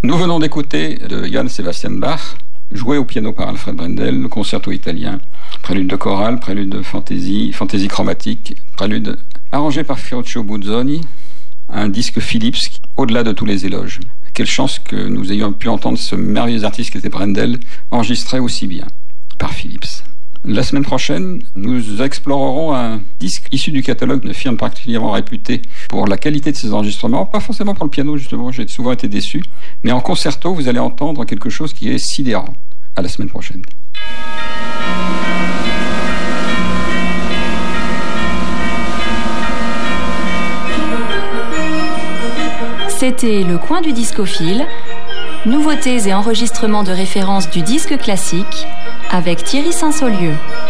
Nous venons d'écouter de Johann Sebastian Bach, joué au piano par Alfred Brendel, le concerto italien, prélude de chorale, prélude de fantaisie chromatique, prélude arrangé par Ferruccio Busoni, un disque Philips au-delà de tous les éloges. Quelle chance que nous ayons pu entendre ce merveilleux artiste qui était Brendel, enregistré aussi bien par Philips. La semaine prochaine, nous explorerons un disque issu du catalogue de firmes particulièrement réputées pour la qualité de ses enregistrements, pas forcément pour le piano justement, j'ai souvent été déçu, mais en concerto, vous allez entendre quelque chose qui est sidérant. À la semaine prochaine. C'était Le Coin du Discophile, nouveautés et enregistrements de référence du disque classique avec Thierry Saint-Saulieu.